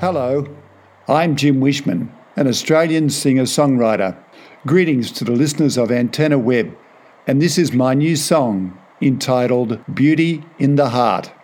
Hello, I'm Jim Wishman, an Australian singer-songwriter. Greetings to the listeners of Antenna Web, and this is my new song entitled Beauty in the Heart.